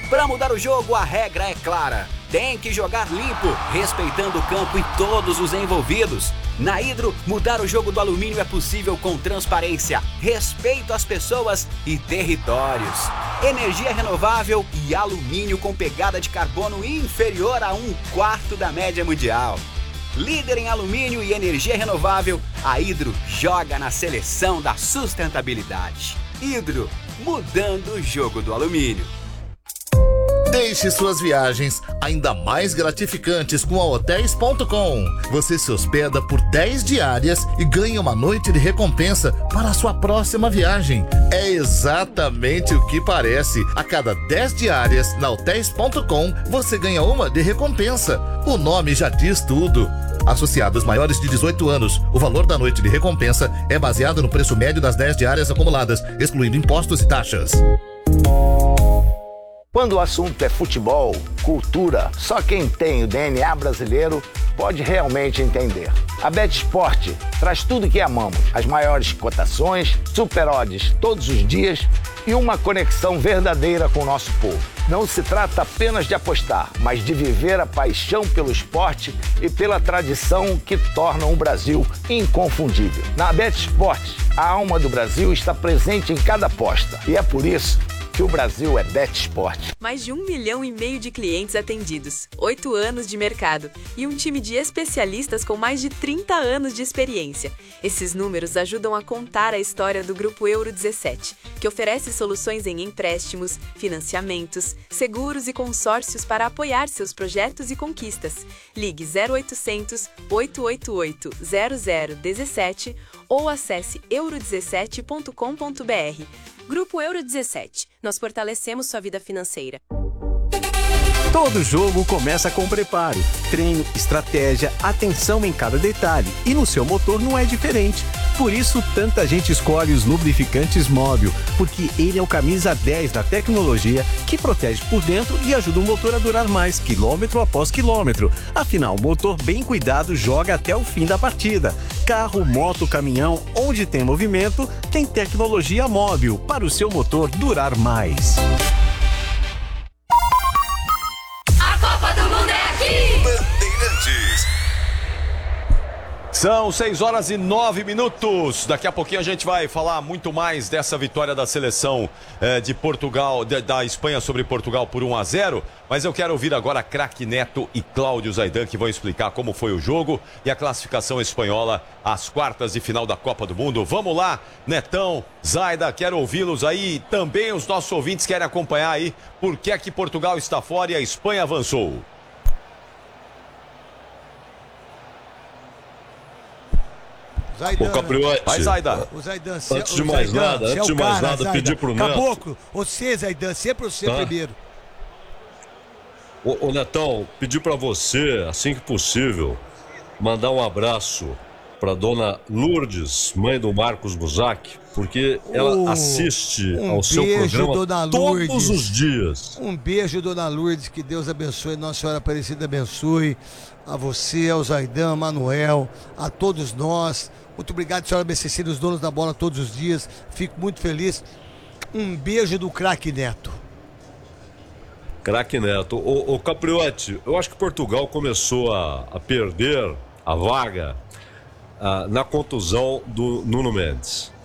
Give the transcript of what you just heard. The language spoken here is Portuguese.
Para mudar o jogo, a regra é clara. Tem que jogar limpo, respeitando o campo e todos os envolvidos. Na Hidro, mudar o jogo do alumínio é possível com transparência, respeito às pessoas e territórios. Energia renovável e alumínio com pegada de carbono inferior a 1/4 da média mundial. Líder em alumínio e energia renovável, a Hidro joga na seleção da sustentabilidade. Hidro, mudando o jogo do alumínio. Deixe suas viagens ainda mais gratificantes com a Hotéis.com. Você se hospeda por 10 diárias e ganha uma noite de recompensa para a sua próxima viagem. É exatamente o que parece. A cada 10 diárias na Hotéis.com, você ganha uma de recompensa. O nome já diz tudo. Associados maiores de 18 anos, o valor da noite de recompensa é baseado no preço médio das 10 diárias acumuladas, excluindo impostos e taxas. Quando o assunto é futebol, cultura, só quem tem o DNA brasileiro pode realmente entender. A BetSport traz tudo que amamos, as maiores cotações, super odds todos os dias e uma conexão verdadeira com o nosso povo. Não se trata apenas de apostar, mas de viver a paixão pelo esporte e pela tradição que tornam o Brasil inconfundível. Na BetSport, a alma do Brasil está presente em cada aposta e é por isso que o Brasil é BetSport. Mais de 1,5 milhão de clientes atendidos, 8 anos de mercado e um time de especialistas com mais de 30 anos de experiência. Esses números ajudam a contar a história do Grupo Euro 17, que oferece soluções em empréstimos, financiamentos, seguros e consórcios para apoiar seus projetos e conquistas. Ligue 0800 888 0017 ou acesse euro17.com.br. Grupo Euro 17. Nós fortalecemos sua vida financeira. Todo jogo começa com preparo, treino, estratégia, atenção em cada detalhe. E no seu motor não é diferente. Por isso, tanta gente escolhe os lubrificantes Móbil, porque ele é o camisa 10 da tecnologia que protege por dentro e ajuda o motor a durar mais, quilômetro após quilômetro. Afinal, o motor bem cuidado joga até o fim da partida. Carro, moto, caminhão, onde tem movimento, tem tecnologia Móbil para o seu motor durar mais. São 6h09. Daqui a pouquinho a gente vai falar muito mais dessa vitória da seleção de Portugal, da Espanha sobre Portugal por 1-0. Mas eu quero ouvir agora Craque Neto e Cláudio Zaidan, que vão explicar como foi o jogo e a classificação espanhola às quartas de final da Copa do Mundo. Vamos lá, Netão, Zaida, quero ouvi-los aí. Também os nossos ouvintes querem acompanhar aí por que é que Portugal está fora e a Espanha avançou. Zaidan. Ô, Capriotti, vai, Zaidan. O Zaidan, antes de mais nada, pedir pro Neto. Caboclo, você, Zaidan, sempre você primeiro. Ô, Netão, pedir pra você, assim que possível, mandar um abraço pra dona Lourdes, mãe do Marcos Buzac, porque ela assiste ao seu programa todos os dias. Um beijo, dona Lourdes, que Deus abençoe, Nossa Senhora Aparecida abençoe a você, ao Zaidan, Manuel, a todos nós. Muito obrigado, senhora BCC, os donos da bola todos os dias. Fico muito feliz. Um beijo do Craque Neto. Craque Neto. Ô, Capriotti, eu acho que Portugal começou a perder a vaga na contusão do Nuno Mendes.